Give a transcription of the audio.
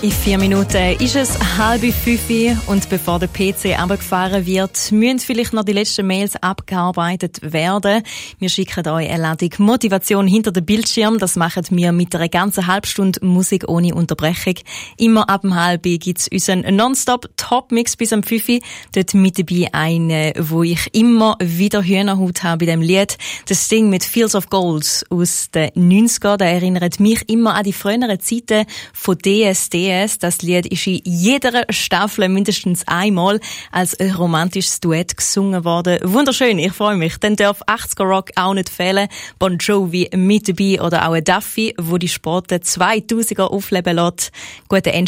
In 4 Minuten ist es 4:30 und bevor der PC runtergefahren wird, müssen vielleicht noch die letzten Mails abgearbeitet werden. Wir schicken euch eine Ladung Motivation hinter den Bildschirm. Das machen wir mit einer ganzen Halbstunde Musik ohne Unterbrechung. Immer ab 4:30 gibt's unseren Nonstop-Top-Mix bis am 5. Dort mit dabei einen, wo ich immer wieder Hühnerhaut habe bei dem Lied. Das Ding mit Fields of Gold aus den 90er. Das erinnert mich immer an die früheren Zeiten von DSDS. Das Lied ist in jeder Staffel mindestens einmal als ein romantisches Duett gesungen worden. Wunderschön, ich freue mich. Dann darf 80er Rock auch nicht fehlen. Bon Jovi mit dabei oder auch ein Duffy, wo die Sporte 2000er aufleben lässt. Guten